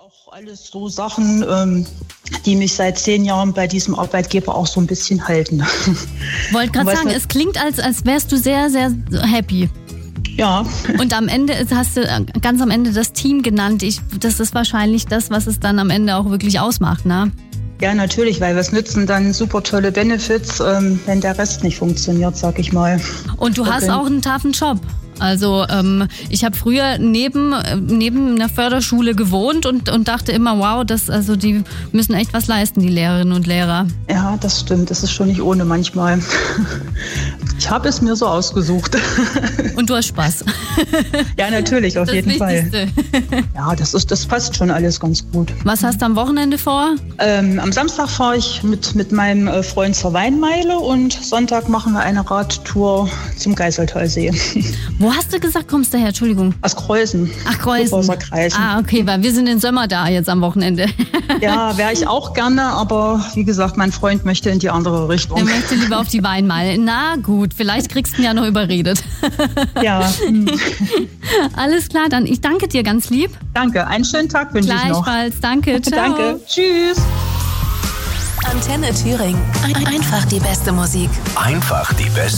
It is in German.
auch alles so Sachen, die mich seit 10 Jahren bei diesem Arbeitgeber auch so ein bisschen halten. Wollte gerade sagen, es klingt, als wärst du sehr, sehr happy. Ja. Und am Ende hast du ganz am Ende das Team genannt. Das ist wahrscheinlich das, was es dann am Ende auch wirklich ausmacht, ne? Ja, natürlich, weil was nützen dann super tolle Benefits, wenn der Rest nicht funktioniert, sag ich mal. Und du hast auch einen taffen Job. Also ich habe früher neben einer Förderschule gewohnt und dachte immer, wow, die müssen echt was leisten, die Lehrerinnen und Lehrer. Ja, das stimmt. Das ist schon nicht ohne manchmal. Ich habe es mir so ausgesucht. Und du hast Spaß. Ja, natürlich, auf jeden Fall. Ja, das passt schon alles ganz gut. Was hast du am Wochenende vor? Am Samstag fahre ich mit meinem Freund zur Weinmeile und Sonntag machen wir eine Radtour zum Geiseltalsee. Wo hast du gesagt, kommst du her? Entschuldigung. Aus Kreuzen. Ach, Kreuzen. Ah, okay, weil wir sind in Sömmer da jetzt am Wochenende. Ja, wäre ich auch gerne, aber wie gesagt, mein Freund möchte in die andere Richtung. Er möchte lieber auf die Weinmeile. Na gut, vielleicht kriegst du ihn ja noch überredet. Ja. Alles klar, dann ich danke dir ganz lieb. Danke, einen schönen Tag wünsche ich noch. Gleichfalls, danke, ciao. Danke, tschüss. Antenne Thüringen. Einfach die beste Musik. Einfach die beste